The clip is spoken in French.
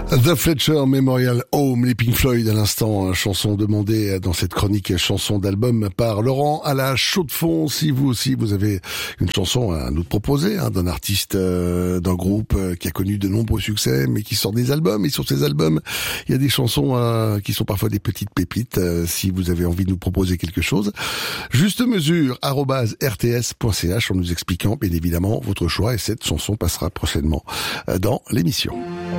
The Fletcher Memorial Home, les Pink Floyd à l'instant, chanson demandée dans cette chronique chanson d'album par Laurent à la chaude fond. Si vous aussi vous avez une chanson à nous proposer, d'un artiste, d'un groupe qui a connu de nombreux succès mais qui sort des albums, et sur ces albums il y a des chansons qui sont parfois des petites pépites. Si vous avez envie de nous proposer quelque chose, juste mesure @rts.ch en nous expliquant bien évidemment votre choix, et cette chanson passera prochainement dans l'émission.